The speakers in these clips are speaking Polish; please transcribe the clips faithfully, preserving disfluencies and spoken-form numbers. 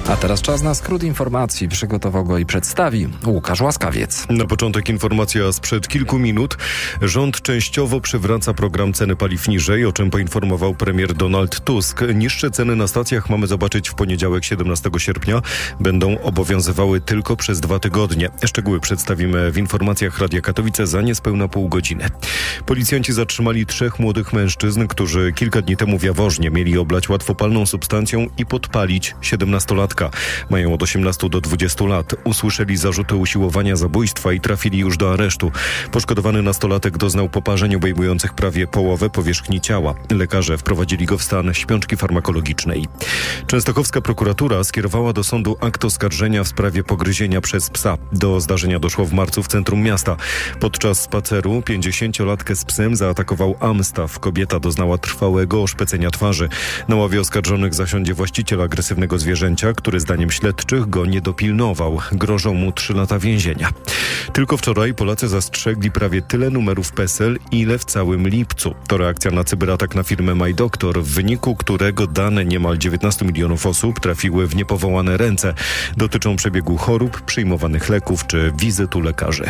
A teraz czas na skrót informacji. Przygotował go i przedstawi Łukasz Łaskawiec. Na początek informacja sprzed kilku minut. Rząd częściowo przywraca program ceny paliw niżej, o czym poinformował premier Donald Tusk. Niższe ceny na stacjach mamy zobaczyć w poniedziałek siedemnastego sierpnia. Będą obowiązywały tylko przez dwa tygodnie. Szczegóły przedstawimy w informacjach Radia Katowice za niespełna pół godziny. Policjanci zatrzymali trzech młodych mężczyzn, którzy kilka dni temu w Jaworznie mieli oblać łatwopalną substancją i podpalić siedemnastolatka. Mają od osiemnastu do dwudziestu lat. Usłyszeli zarzuty usiłowania zabójstwa i trafili już do aresztu. Poszkodowany nastolatek doznał poparzeń obejmujących prawie połowę powierzchni ciała. Lekarze wprowadzili go w stan śpiączki farmakologicznej. Częstochowska prokuratura skierowała do sądu akt oskarżenia w sprawie pogryzienia przez psa. Do zdarzenia doszło w marcu w centrum miasta. Podczas spaceru pięćdziesięciolatkę z psem zaatakował Amstaff. Kobieta doznała trwałego oszpecenia twarzy. Na ławie oskarżonych zasiądzie właściciel agresywnego zwierzęcia, który zdaniem śledczych go nie dopilnował. Grożą mu trzy lata więzienia. Tylko wczoraj Polacy zastrzegli prawie tyle numerów PESEL, ile w całym lipcu. To reakcja na cyberatak na firmę MyDoctor, w wyniku którego dane niemal dziewiętnastu milionów osób trafiły w niepowołane ręce. Dotyczą przebiegu chorób, przyjmowanych leków czy wizyt u lekarzy.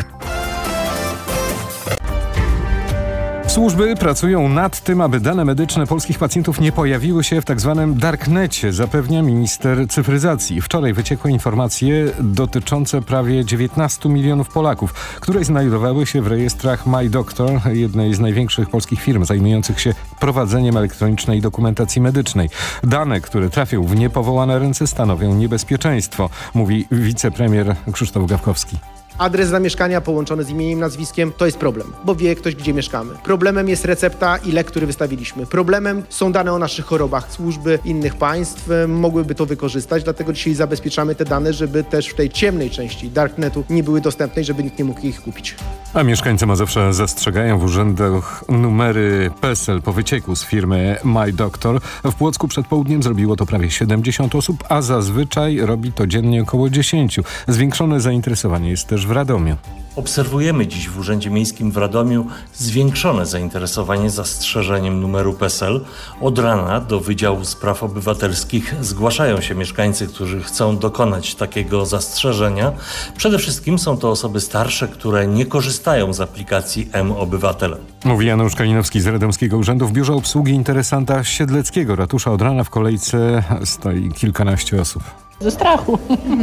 Służby pracują nad tym, aby dane medyczne polskich pacjentów nie pojawiły się w tzw. darknecie, zapewnia minister cyfryzacji. Wczoraj wyciekły informacje dotyczące prawie dziewiętnastu milionów Polaków, które znajdowały się w rejestrach MyDoctor, jednej z największych polskich firm zajmujących się prowadzeniem elektronicznej dokumentacji medycznej. Dane, które trafią w niepowołane ręce, stanowią niebezpieczeństwo, mówi wicepremier Krzysztof Gawkowski. Adres zamieszkania połączony z imieniem, nazwiskiem to jest problem, bo wie ktoś, gdzie mieszkamy. Problemem jest recepta i lek, który wystawiliśmy. Problemem są dane o naszych chorobach. Służby innych państw mogłyby to wykorzystać, dlatego dzisiaj zabezpieczamy te dane, żeby też w tej ciemnej części darknetu nie były dostępne i żeby nikt nie mógł ich kupić. A mieszkańcy Mazowsza zastrzegają w urzędach numery PESEL po wycieku z firmy MyDoctor. W Płocku przed południem zrobiło to prawie siedemdziesiąt osób, a zazwyczaj robi to dziennie około dziesięciu. Zwiększone zainteresowanie jest też w Radomiu. Obserwujemy dziś w Urzędzie Miejskim w Radomiu zwiększone zainteresowanie zastrzeżeniem numeru PESEL. Od rana do Wydziału Spraw Obywatelskich zgłaszają się mieszkańcy, którzy chcą dokonać takiego zastrzeżenia. Przede wszystkim są to osoby starsze, które nie korzystają z aplikacji M-Obywatel. Mówi Janusz Kalinowski z Radomskiego Urzędu. W biurze obsługi interesanta Siedleckiego ratusza od rana w kolejce stoi kilkanaście osób. Ze strachu,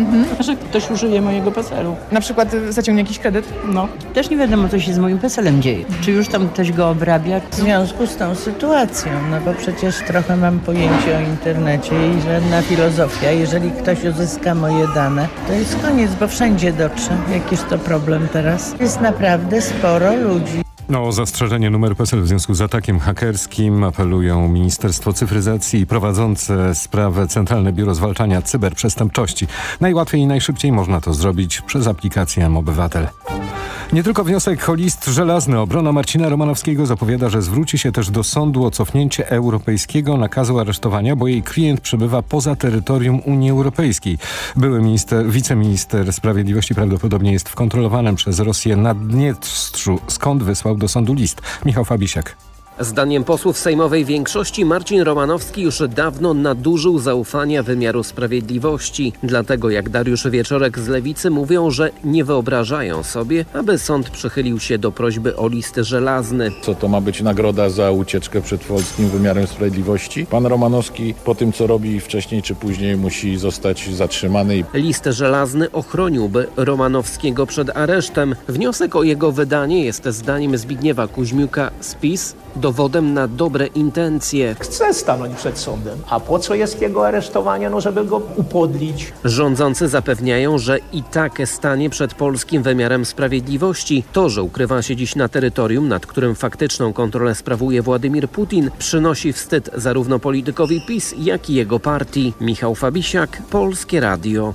że ktoś użyje mojego PESEL-u. Na przykład zaciągnie jakiś kredyt? No. Też nie wiadomo, co się z moim PESEL-em dzieje. Czy już tam ktoś go obrabia? W związku z tą sytuacją, no bo przecież trochę mam pojęcie o internecie i żadna filozofia. Jeżeli ktoś uzyska moje dane, to jest koniec, bo wszędzie dotrze. Jakiż to problem teraz? Jest naprawdę sporo ludzi. No, o zastrzeżenie numeru PESEL w związku z atakiem hakerskim apelują Ministerstwo Cyfryzacji i prowadzące sprawę Centralne Biuro Zwalczania Cyberprzestępczości. Najłatwiej i najszybciej można to zrobić przez aplikację M-Obywatel. Nie tylko wniosek o list żelazny. Obrona Marcina Romanowskiego zapowiada, że zwróci się też do sądu o cofnięcie europejskiego nakazu aresztowania, bo jej klient przebywa poza terytorium Unii Europejskiej. Były minister, wiceminister sprawiedliwości prawdopodobnie jest w kontrolowanym przez Rosję Naddniestrzu, skąd wysłał do sądu list. Michał Fabisiak. Zdaniem posłów sejmowej większości Marcin Romanowski już dawno nadużył zaufania wymiaru sprawiedliwości. Dlatego, jak Dariusz Wieczorek z Lewicy, mówią, że nie wyobrażają sobie, aby sąd przychylił się do prośby o list żelazny. Co to ma być nagroda za ucieczkę przed polskim wymiarem sprawiedliwości? Pan Romanowski po tym, co robi wcześniej czy później, musi zostać zatrzymany. List żelazny ochroniłby Romanowskiego przed aresztem. Wniosek o jego wydanie jest zdaniem Zbigniewa Kuźmiuka z PiS dowodem na dobre intencje. Chce stanąć przed sądem. A po co jest jego aresztowanie? No, żeby go upodlić. Rządzący zapewniają, że i tak stanie przed polskim wymiarem sprawiedliwości. To, że ukrywa się dziś na terytorium, nad którym faktyczną kontrolę sprawuje Władimir Putin, przynosi wstyd zarówno politykowi PiS, jak i jego partii. Michał Fabisiak, Polskie Radio.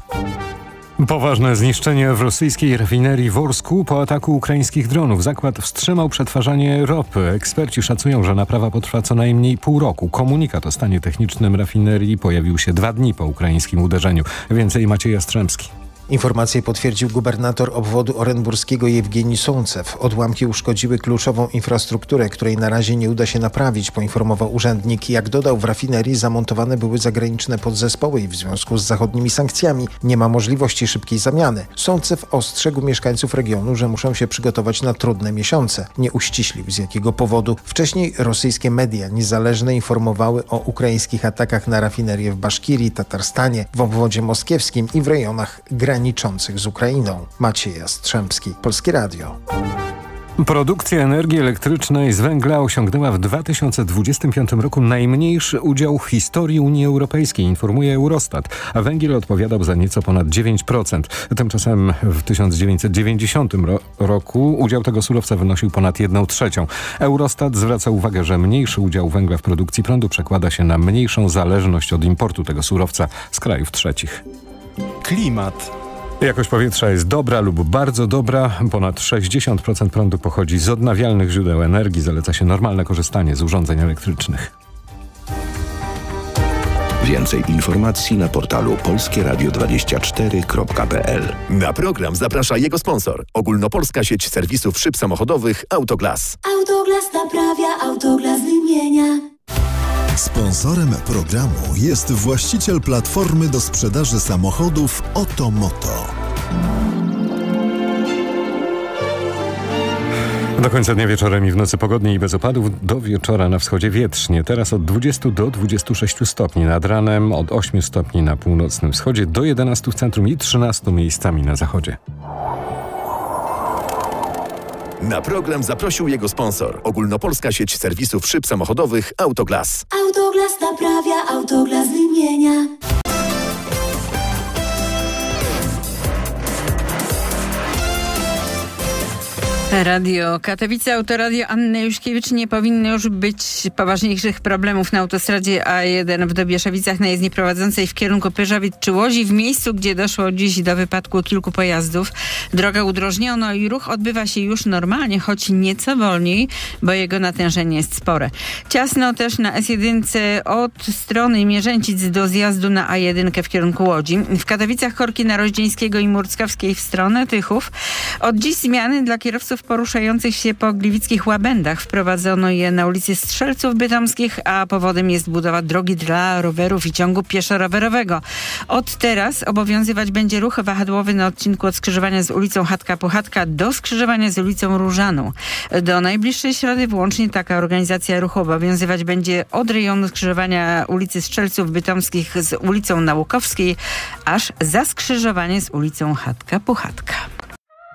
Poważne zniszczenie w rosyjskiej rafinerii w Orsku po ataku ukraińskich dronów. Zakład wstrzymał przetwarzanie ropy. Eksperci szacują, że naprawa potrwa co najmniej pół roku. Komunikat o stanie technicznym rafinerii pojawił się dwa dni po ukraińskim uderzeniu. Więcej Maciej Jastrzębski. Informację potwierdził gubernator obwodu orenburskiego Jewgenij Sołncew. Odłamki uszkodziły kluczową infrastrukturę, której na razie nie uda się naprawić, poinformował urzędnik. Jak dodał, w rafinerii zamontowane były zagraniczne podzespoły i w związku z zachodnimi sankcjami nie ma możliwości szybkiej zamiany. Sołncew ostrzegł mieszkańców regionu, że muszą się przygotować na trudne miesiące. Nie uściślił, z jakiego powodu. Wcześniej rosyjskie media niezależne informowały o ukraińskich atakach na rafinerię w Baszkirii, Tatarstanie, w obwodzie moskiewskim i w rejonach graniczących z Ukrainą. Maciej Jastrzębski, Polskie Radio. Produkcja energii elektrycznej z węgla osiągnęła w dwa tysiące dwudziestym piątym roku najmniejszy udział w historii Unii Europejskiej, informuje Eurostat, a węgiel odpowiadał za nieco ponad dziewięć procent. Tymczasem w tysiąc dziewięćset dziewięćdziesiątym ro- roku udział tego surowca wynosił ponad jedną trzecią. Eurostat zwraca uwagę, że mniejszy udział węgla w produkcji prądu przekłada się na mniejszą zależność od importu tego surowca z krajów trzecich. Klimat. Jakość powietrza jest dobra lub bardzo dobra. Ponad sześćdziesiąt procent prądu pochodzi z odnawialnych źródeł energii. Zaleca się normalne korzystanie z urządzeń elektrycznych. Więcej informacji na portalu polskie radio dwadzieścia cztery kropka p l. Na program zaprasza jego sponsor. Ogólnopolska sieć serwisów szyb samochodowych Autoglas. Autoglas naprawia, Autoglas wymienia. Sponsorem programu jest właściciel platformy do sprzedaży samochodów Otomoto. Do końca dnia wieczorem i w nocy pogodnie i bez opadów. Do wieczora na wschodzie wietrznie. Teraz od dwudziestu do dwudziestu sześciu stopni. Nad ranem od ośmiu stopni na północnym wschodzie do jedenastu w centrum i trzynastu miejscami na zachodzie. Na program zaprosił jego sponsor. Ogólnopolska sieć serwisów szyb samochodowych Autoglas. Autoglas naprawia, Autoglas wymienia. Radio Katowice, Autoradio Anny Juszkiewicz. Nie powinno już być poważniejszych problemów na autostradzie A jeden w Dobieszowicach na jezdni prowadzącej w kierunku Pyrzowic czy Łodzi, w miejscu, gdzie doszło dziś do wypadku kilku pojazdów. Drogę udrożniono i ruch odbywa się już normalnie, choć nieco wolniej, bo jego natężenie jest spore. Ciasno też na S jeden od strony Mierzęcic do zjazdu na A jeden w kierunku Łodzi. W Katowicach korki na Roździeńskiego i Murckowskiej w stronę Tychów. Od dziś zmiany dla kierowców poruszających się po gliwickich łabędach. Wprowadzono je na ulicy Strzelców Bytomskich, a powodem jest budowa drogi dla rowerów i ciągu pieszo-rowerowego. Od teraz obowiązywać będzie ruch wahadłowy na odcinku od skrzyżowania z ulicą Chatka-Puchatka do skrzyżowania z ulicą Różaną. Do najbliższej środy włącznie taka organizacja ruchu obowiązywać będzie od rejonu skrzyżowania ulicy Strzelców Bytomskich z ulicą Naukowskiej, aż za skrzyżowanie z ulicą Chatka-Puchatka.